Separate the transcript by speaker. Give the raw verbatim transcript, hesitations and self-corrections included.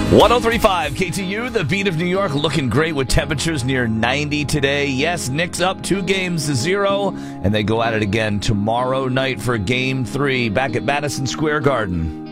Speaker 1: one oh three point five K T U, the beat of New York, looking great with temperatures near ninety today. Yes, Knicks up two games to zero, and they go at it again tomorrow night for game three back at Madison Square Garden.